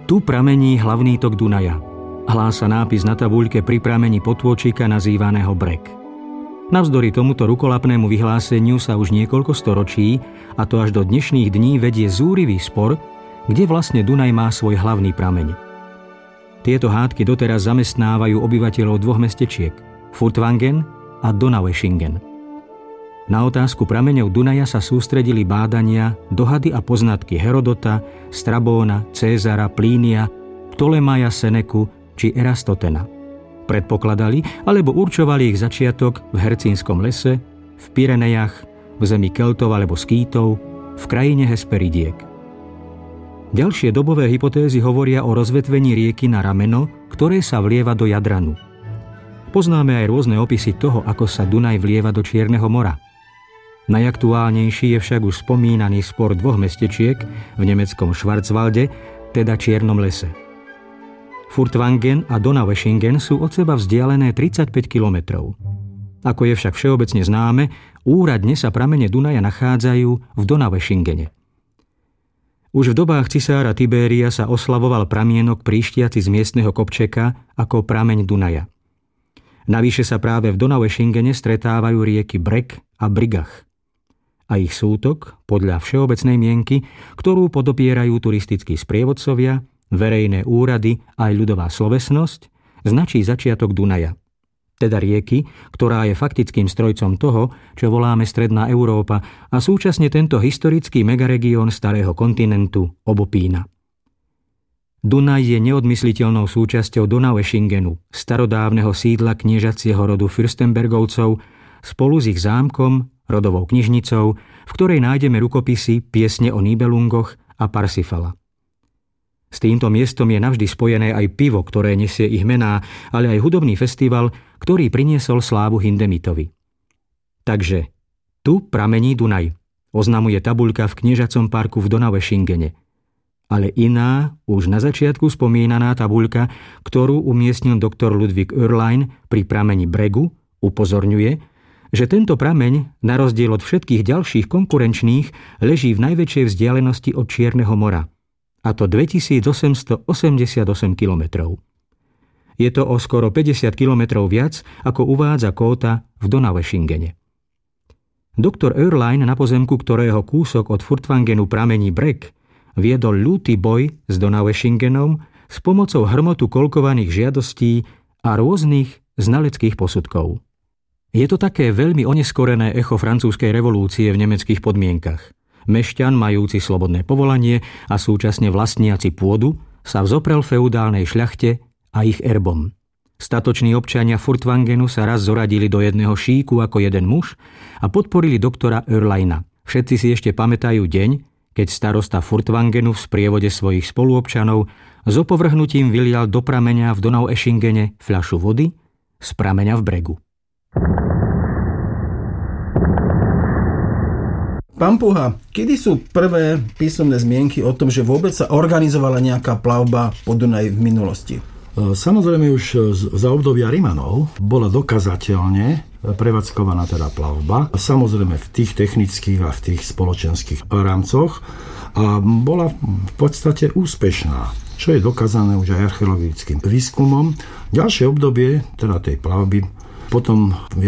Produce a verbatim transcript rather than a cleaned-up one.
Tu pramení hlavný tok Dunaja. Hlása nápis na tabuľke pri pramení potôčika nazývaného Breg. Navzdory tomuto rukolapnému vyhláseniu sa už niekoľko storočí, a to až do dnešných dní, vedie zúrivý spor, kde vlastne Dunaj má svoj hlavný prameň. Tieto hádky doteraz zamestnávajú obyvateľov dvoch mestečiek, Furtwangen a Donaueschingen. Na otázku prameňov Dunaja sa sústredili bádania, dohady a poznatky Herodota, Strabóna, Cézara, Plínia, Ptolemaja, Seneku či Erastotena. Predpokladali alebo určovali ich začiatok v Hercínskom lese, v Pyrenejach, v zemi Keltov alebo Skýtov, v krajine Hesperidiek. Ďalšie dobové hypotézy hovoria o rozvetvení rieky na rameno, ktoré sa vlieva do Jadranu. Poznáme aj rôzne opisy toho, ako sa Dunaj vlieva do Čierneho mora. Najaktuálnejší je však už spomínaný spor dvoch mestečiek v nemeckom Schwarzwalde, teda Čiernom lese. Furtwangen a Donaueschingen sú od seba vzdialené tridsaťpäť kilometrov. Ako je však všeobecne známe, úradne sa pramene Dunaja nachádzajú v Donaueschingene. Už v dobách cisára Tibéria sa oslavoval pramienok príštiaci z miestneho kopčeka ako prameň Dunaja. Navyše sa práve v Donaueschingene stretávajú rieky Breg a Brigach. A ich sútok, podľa všeobecnej mienky, ktorú podopierajú turistickí sprievodcovia, verejné úrady a aj ľudová slovesnosť, značí začiatok Dunaja. Teda rieky, ktorá je faktickým strojcom toho, čo voláme Stredná Európa, a súčasne tento historický megaregión starého kontinentu obopína. Dunaj je neodmysliteľnou súčasťou Donaueschingenu, starodávneho sídla kniežacieho rodu Fürstenbergovcov, spolu s ich zámkom, rodovou knižnicou, v ktorej nájdeme rukopisy, piesne o Nibelungoch a Parsifala. S týmto miestom je navždy spojené aj pivo, ktoré nesie ich mená, ale aj hudobný festival, ktorý priniesol slávu Hindemitovi. Takže tu pramení Dunaj, oznamuje tabuľka v kniežacom parku v Donaueschingene. Ale iná, už na začiatku spomínaná tabuľka, ktorú umiestnil doktor Ludwig Oerlein pri prameni Bregu, upozorňuje, že tento prameň, na rozdiel od všetkých ďalších konkurenčných, leží v najväčšej vzdialenosti od Čierneho mora, a to dvetisícosemstoosemdesiatosem kilometrov. Je to o skoro päťdesiat kilometrov viac, ako uvádza kóta v Donaueschingene. Doktor Oerlein, na pozemku ktorého kúsok od Furtwangenu pramení Breg, viedol ľúty boj s Donaueschingenom s pomocou hrmotu kolkovaných žiadostí a rôznych znaleckých posudkov. Je to také veľmi oneskorené echo francúzskej revolúcie v nemeckých podmienkach. Mešťan, majúci slobodné povolanie a súčasne vlastniaci pôdu, sa vzoprel feudálnej šľachte a ich erbom. Statoční občania Furtwangenu sa raz zoradili do jedného šíku ako jeden muž a podporili doktora Oerleina. Všetci si ešte pamätajú deň, keď starosta Furtwangenu v sprievode svojich spoluobčanov s opovrhnutím vylial do prameňa v Donaueschingene fľašu vody z prameňa v Bregu. Pán Puha, kedy sú prvé písomné zmienky o tom, že vôbec sa organizovala nejaká plavba po Dunaji v minulosti? Samozrejme už za obdobia Rimanov bola dokazateľne prevádzkovaná teda plavba. Samozrejme v tých technických a v tých spoločenských rámcoch a bola v podstate úspešná, čo je dokázané už aj archeologickým výskumom. Ďalšie obdobie teda tej plavby potom